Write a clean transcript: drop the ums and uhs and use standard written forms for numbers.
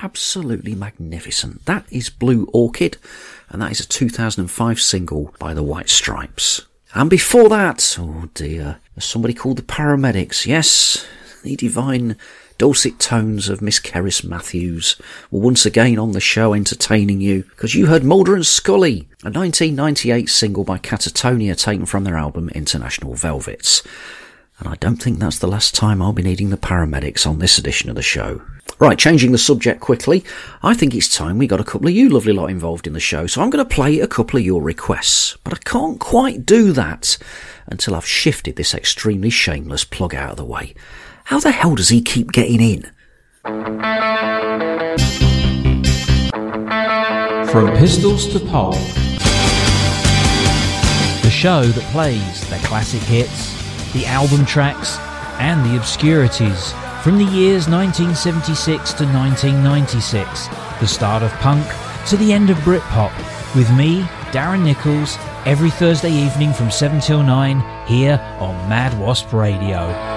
Absolutely magnificent. That is Blue Orchid, and that is a 2005 single by the White Stripes. And before that, oh dear, somebody called the Paramedics. Yes, the divine dulcet tones of Miss Kerris Matthews were once again on the show entertaining you, because you heard Mulder and Scully, a 1998 single by Catatonia taken from their album International Velvets. And I don't think that's the last time I'll be needing the Paramedics on this edition of the show. Right, changing the subject quickly, I think it's time we got a couple of you lovely lot involved in the show, so I'm going to play a couple of your requests. But I can't quite do that until I've shifted this extremely shameless plug out of the way. How the hell does he keep getting in? From Pistols to Pulp, the show that plays the classic hits, the album tracks, and the obscurities from the years 1976 to 1996, the start of punk to the end of Britpop, with me, Darren Nichols, every Thursday evening from 7 till 9 here on Mad Wasp Radio.